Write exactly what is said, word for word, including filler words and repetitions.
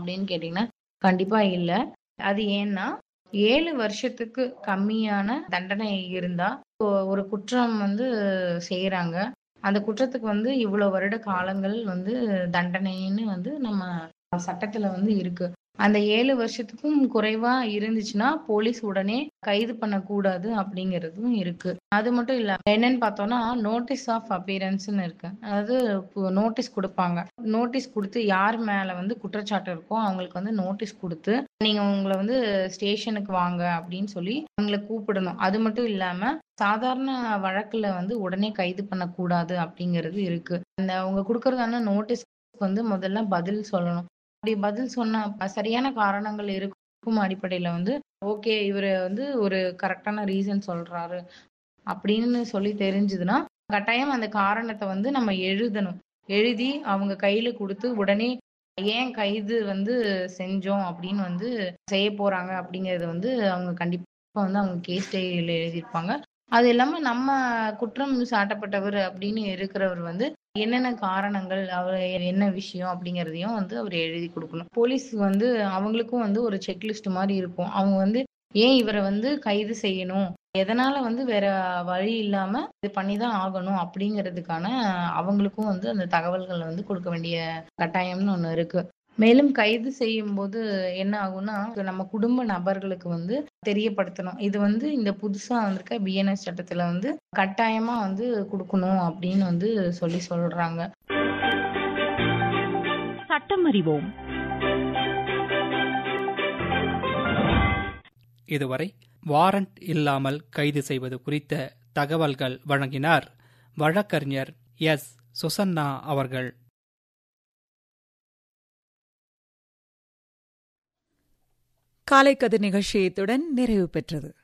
அப்படின்னு கேட்டீங்கன்னா கண்டிப்பா இல்ல. அது ஏன்னா ஏழு வருஷத்துக்கு கம்மியான தண்டனை இருந்தா ஒ- ஒரு குற்றம் வந்து செய்யறாங்க. அந்த குற்றத்துக்கு வந்து இவ்வளவு வருட காலங்கள் வந்து தண்டனைன்னு வந்து நம்ம சட்டத்துல வந்து இருக்கு. அந்த ஏழு வருஷத்துக்கும் குறைவா இருந்துச்சுன்னா போலீஸ் உடனே கைது பண்ணக்கூடாது அப்படிங்கிறதும் இருக்கு. அது மட்டும் இல்ல என்னன்னு பார்த்தோம்னா நோட்டீஸ் ஆஃப் அப்பியரன்ஸ்னு இருக்கு. அதாவது நோட்டீஸ் கொடுப்பாங்க. நோட்டீஸ் கொடுத்து யார் மேல வந்து குற்றச்சாட்டு இருக்கோ அவங்களுக்கு வந்து நோட்டீஸ் கொடுத்து நீங்க உங்களை வந்து ஸ்டேஷனுக்கு வாங்க அப்படின்னு சொல்லி அவங்களை கூப்பிடணும். அது மட்டும் இல்லாம சாதாரண வழக்குல வந்து உடனே கைது பண்ணக்கூடாது அப்படிங்கிறது இருக்கு. அந்த அவங்க கொடுக்கறதான நோட்டீஸ் வந்து முதல்ல பதில் சொல்லணும். அப்படி பதில் சொன்ன ப- சரியான காரணங்கள் இருக்கும் அடிப்படையில வந்து ஓகே இவரு வந்து ஒரு கரெக்டான ரீசன் சொல்றாரு அப்படின்னு சொல்லி தெரிஞ்சதுன்னா கட்டாயம் அந்த காரணத்தை வந்து நம்ம எழுதணும். எழுதி அவங்க கையில கொடுத்து உடனே ஏன் கைது வந்து செஞ்சோம் அப்படின்னு வந்து செய்ய போறாங்க அப்படிங்கறது வந்து அவங்க கண்டிப்பா வந்து அவங்க கேஸ் டைரியில எழுதியிருப்பாங்க. அது இல்லாம நம்ம குற்றம் சாட்டப்பட்டவர் அப்படின்னு இருக்கிறவர் வந்து என்னென்ன காரணங்கள் அவர் என்ன விஷயம் அப்படிங்கறதையும் வந்து அவர் எழுதி கொடுக்கணும். போலீஸ் வந்து அவங்களுக்கும் வந்து ஒரு செக்லிஸ்ட் மாதிரி இருக்கும். அவங்க வந்து ஏன் இவரை வந்து கைது செய்யணும், எதனால வந்து வேற வழி இல்லாம இது பண்ணிதான் ஆகணும் அப்படிங்கிறதுக்கான அவங்களுக்கும் வந்து அந்த தகவல்கள் வந்து கொடுக்க வேண்டிய கட்டாயம்னு ஒண்ணு இருக்கு. மேலும் கைது செய்யும் போது என்ன ஆகும்னா நம்ம குடும்ப நபர்களுக்கு வந்து தெரியப்படுத்தணும். இது வந்து இந்த புதுசா வந்திருக்க பிஎன்எஸ் சட்டத்துல வந்து கட்டாயமா வந்து கொடுக்கணும் அப்படின்னு வந்து சொல்லி சொல்றாங்க. சட்டம் அறிவோம். இதுவரை வாரண்ட் இல்லாமல் கைது செய்வது குறித்த தகவல்கள் வழங்கினார் வழக்கறிஞர் எஸ் சுசன்னா அவர்கள். காலை கதிர் நிகழ்ச்சி இத்துடன் நிறைவு பெற்றது.